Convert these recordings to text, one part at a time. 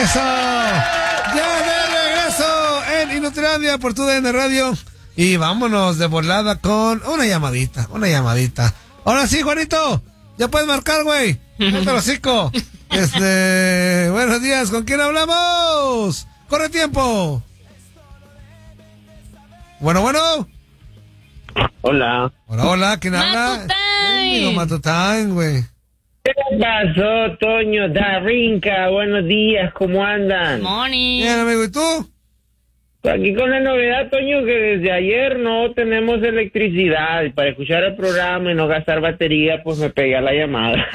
Eso. Ya de regreso en Inutilandia por tu DN Radio. Y vámonos de volada con una llamadita. Ahora sí, Juanito. Ya puedes marcar, güey. Vete al hocico. Buenos días. ¿Con quién hablamos? Corre tiempo. Bueno. Hola. ¿Quién habla? Matután, güey. ¿Qué pasó, Toño Darrinca? Buenos días, ¿cómo andan? Morning. Bien, amigo, ¿y tú? Aquí con la novedad, Toño, que desde ayer no tenemos electricidad. Y para escuchar el programa y no gastar batería, pues me pegué a la llamada.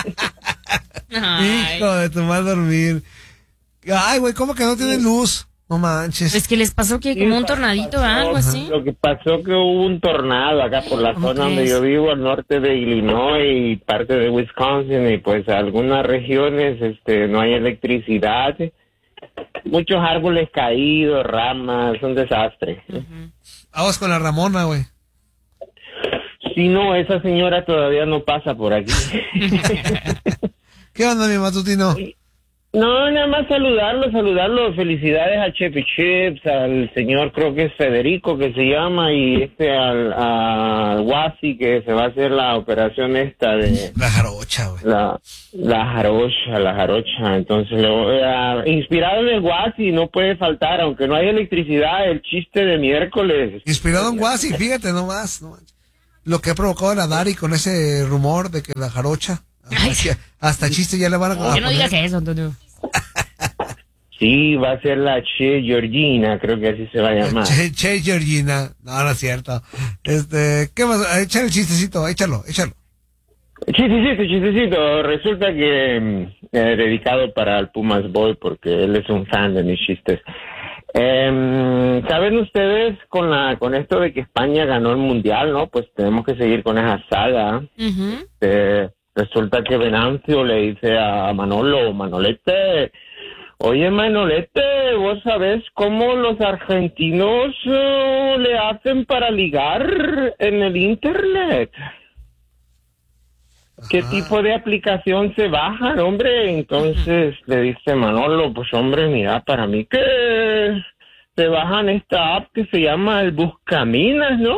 Hijo de tu mal dormir. Ay, güey, ¿cómo que no tiene luz? No manches. Es que les pasó que como un tornadito o algo así. Lo que pasó que hubo un tornado acá por la zona donde yo vivo, al norte de Illinois y parte de Wisconsin, y pues algunas regiones no hay electricidad. Muchos árboles caídos, ramas, un desastre. Vamos con la Ramona, güey. Sí, no, esa señora todavía no pasa por aquí. ¿Qué onda, mi matutino? No, nada más saludarlo. Felicidades a Cheppy Chips, al señor, creo que es Federico, que se llama, y al Wasi, que se va a hacer la operación esta de... La jarocha, güey. La jarocha. Entonces, inspirado en el Wasi, no puede faltar, aunque no hay electricidad, el chiste de miércoles. Inspirado en Wasi, fíjate nomás. Lo que ha provocado la Dari con ese rumor de que la jarocha... Hasta chiste ya le van a... Que no digas eso, Antonio. Sí, va a ser la Che Georgina, creo que así se va a llamar. Che Georgina. No es cierto. ¿Qué más? Échale el chistecito, échalo. Chistecito. Resulta que dedicado para el Pumas Boy, porque él es un fan de mis chistes. ¿Saben ustedes con esto de que España ganó el Mundial, no? Pues tenemos que seguir con esa saga. Resulta que Venancio le dice a Manolete, oye Manolete, ¿vos sabés cómo los argentinos le hacen para ligar en el internet? ¿Qué tipo de aplicación se bajan, hombre? Entonces le dice Manolo, pues hombre, mira, para mí que se bajan esta app que se llama el Buscaminas, ¿no?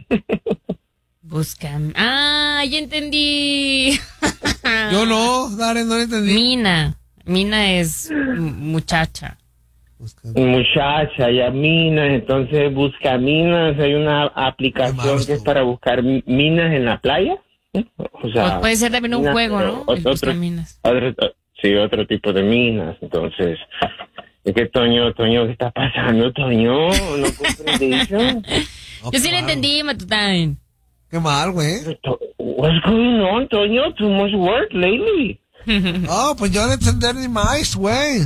Ya entendí. Yo no entendí. Mina es muchacha. Muchacha, ya minas, entonces Buscaminas, hay una aplicación que es para buscar minas en la playa. O sea, puede ser también un juego, ¿no? Otro tipo de minas. Entonces, es que Toño, ¿qué está pasando, Toño? ¿No comprendes eso? Yo sí le entendí, Matután. Qué mal, güey. What's going on, Toño? Too much work lately. Pues yo no entender ni más, güey.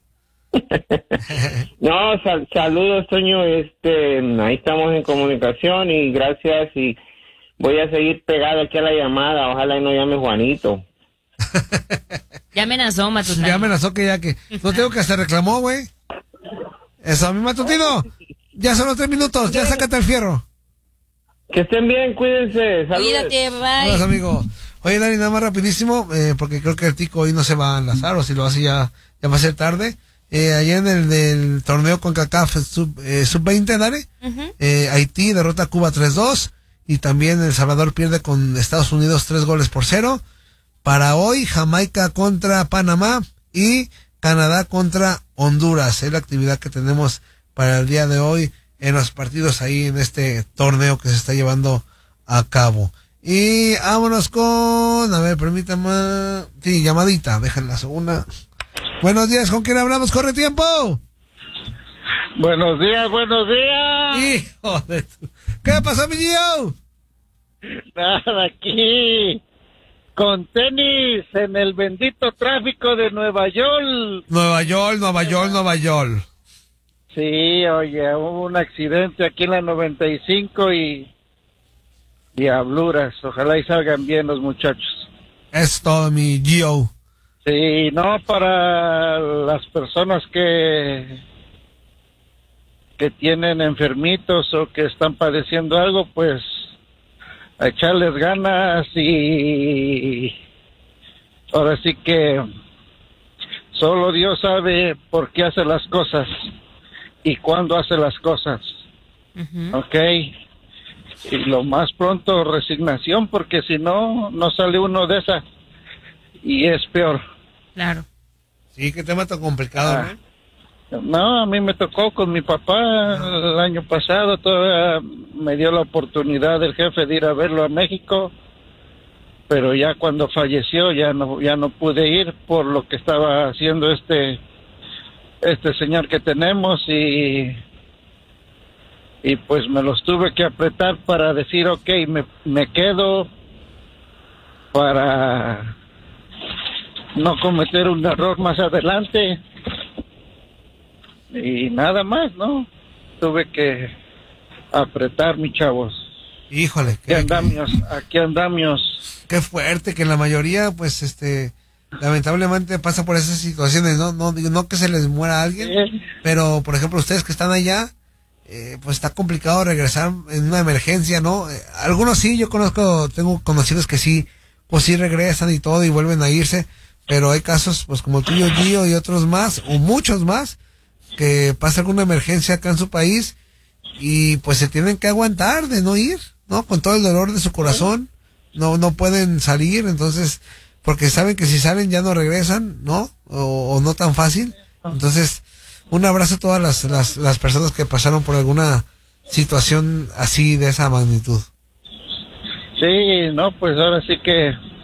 No, saludos, Toño. Ahí estamos en comunicación y gracias, y voy a seguir pegado aquí a la llamada. Ojalá y no llame Juanito. Ya amenazó, Matutino. Ya amenazó que no tengo que se reclamó, güey. Eso, mi Matutino. Ya son los 3 minutos. Ya sácate el fierro. Que estén bien, cuídense. Saludos. Cuídate, bye. Hola, amigo. Oye, Dani, nada más rapidísimo, porque creo que el tico hoy no se va a enlazar, o si lo hace ya va a ser tarde. Allá en el del torneo con CACAF sub-20, Dani, Haití derrota a Cuba 3-2, y también El Salvador pierde con Estados Unidos 3-0. Para hoy, Jamaica contra Panamá y Canadá contra Honduras. Es la actividad que tenemos para el día de hoy en los partidos ahí en este torneo que se está llevando a cabo. Y vámonos con, a ver, permítame, sí, llamadita, déjenla la segunda. Buenos días, ¿con quién hablamos? ¡Corre tiempo! Buenos días. Hijo de tu... ¿Qué pasó, mi Gio? Nada, aquí, con tenis en el bendito tráfico de Nueva York. Nueva York. Sí, oye, hubo un accidente aquí en la 95 y diabluras. Ojalá y salgan bien los muchachos. Es todo, mi Gio. Sí, no, para las personas que tienen enfermitos o que están padeciendo algo, pues a echarles ganas y ahora sí que Solo Dios sabe por qué hace las cosas y cuándo hace las cosas. ¿Ok? Y lo más pronto resignación, porque si no, no sale uno de esa y es peor. Claro. Sí, qué tema tan complicado, ¿no? No, a mí me tocó con mi papá el año pasado, todavía me dio la oportunidad el jefe de ir a verlo a México, pero ya cuando falleció ya no pude ir por lo que estaba haciendo este señor que tenemos y pues me los tuve que apretar para decir, ok, me quedo para no cometer un error más adelante y nada más, ¿no? Tuve que apretar, mis chavos. Híjole. Aquí andamos. Qué fuerte que la mayoría, pues, lamentablemente pasa por esas situaciones, ¿no? No que se les muera alguien, pero, por ejemplo, ustedes que están allá, pues está complicado regresar en una emergencia, ¿no? Algunos sí, tengo conocidos que sí, pues sí regresan y todo y vuelven a irse, pero hay casos, pues como el tuyo, Gio, y otros más, o muchos más, que pasa alguna emergencia acá en su país y pues se tienen que aguantar de no ir, ¿no? Con todo el dolor de su corazón, no pueden salir, entonces, porque saben que si salen ya no regresan, ¿no? O no tan fácil, entonces, un abrazo a todas las personas que pasaron por alguna situación así de esa magnitud. Sí, no, pues ahora sí que